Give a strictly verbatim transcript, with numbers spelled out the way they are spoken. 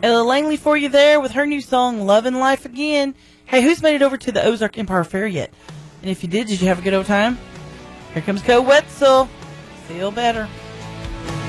Ella Langley for you there with her new song, Lovin' Life Again. Hey, who's made it over to the Ozark Empire Fair yet? And if you did, did you have a good old time? Here comes Co Wetzel. Feel better.